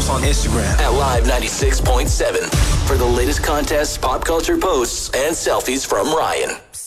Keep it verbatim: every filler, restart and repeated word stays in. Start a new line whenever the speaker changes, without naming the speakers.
us on Instagram
at Live ninety-six point seven for the latest contests, pop culture posts, and selfies from Ryan.